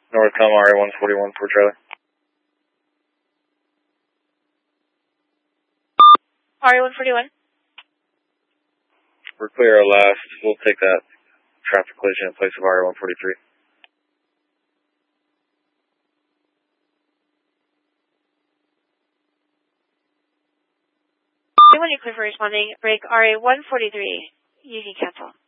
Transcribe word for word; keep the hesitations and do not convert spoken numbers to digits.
Northcom R A one forty-one for Charlie. R A one forty-one. We're clear our last. We'll take that traffic collision in place of R A one forty-three. When you're clear for responding, break R A one forty-three. You can cancel.